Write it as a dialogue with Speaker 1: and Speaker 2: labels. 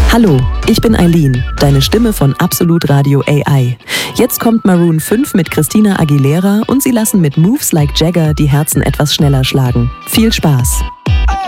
Speaker 1: Hallo, ich bin Eileen, deine Stimme von Absolut Radio AI. Jetzt kommt Maroon 5 mit Christina Aguilera und sie lassen mit Moves Like Jagger die Herzen etwas schneller schlagen. Viel Spaß!